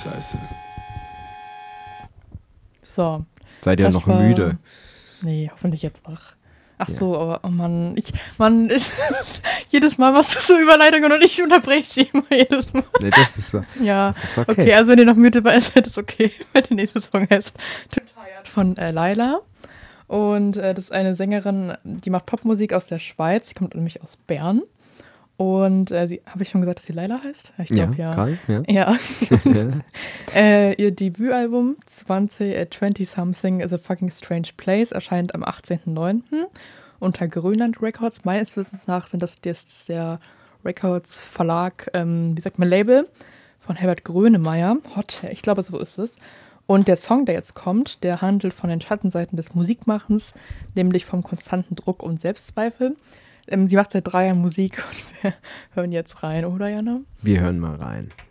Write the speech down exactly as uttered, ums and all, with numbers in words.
Scheiße. So. Seid ihr das noch war, müde? Nee, hoffentlich jetzt wach. Ach Ja. so, aber oh Mann, ich, Mann, ist, jedes Mal machst du so Überleitungen und ich unterbreche sie immer jedes Mal. Nee, das ist, so- Ja, das ist okay. okay, also wenn ihr noch müde seid, ist okay, weil der nächste Song heißt Too Tired von äh, Laila. Und äh, das ist eine Sängerin, die macht Popmusik aus der Schweiz. Sie kommt nämlich aus Bern. Und äh, sie, habe ich schon gesagt, dass sie Laila heißt? Ich glaube ja. Karl, ja. Ja. Ja. äh, ihr Debütalbum zwanzig, äh, zwanzig Something is a Fucking Strange Place erscheint am achtzehnten neunten unter Grönland Records. Meines Wissens nach sind das, das ist der Records Verlag, ähm, wie sagt man, Label von Herbert Grönemeyer. Hot, ich glaube, so ist es. Und der Song, der jetzt kommt, der handelt von den Schattenseiten des Musikmachens, nämlich vom konstanten Druck und Selbstzweifel. Ähm, sie macht seit drei Jahren Musik und wir hören jetzt rein, oder Jana? Wir hören mal rein.